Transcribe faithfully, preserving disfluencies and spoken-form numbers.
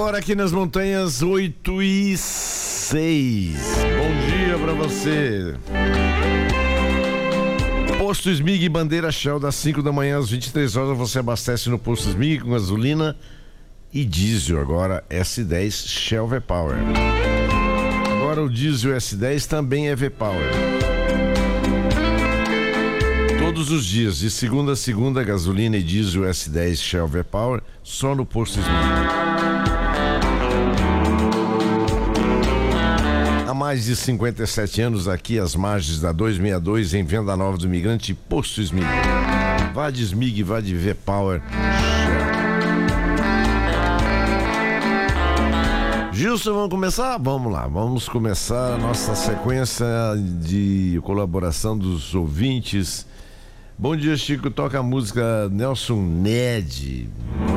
agora aqui nas montanhas, oito e seis. Bom dia pra você. Posto Smig Bandeira Shell, das cinco da manhã às vinte e três horas, você abastece no Posto Smig com gasolina e diesel. Agora S dez Shell V-Power. Agora o diesel S dez também é V-Power. Todos os dias, de segunda a segunda, gasolina e diesel S dez Shell V-Power, só no Posto Smig. Há mais de cinquenta e sete anos aqui, às margens da duzentos e sessenta e dois, em Venda Nova do Imigrante, Posto Smig. Vá de Smig, vá de V-Power. Gilson, vamos começar? Vamos lá, vamos começar a nossa sequência de colaboração dos ouvintes. Bom dia, Chico, toca a música Nelson Ned.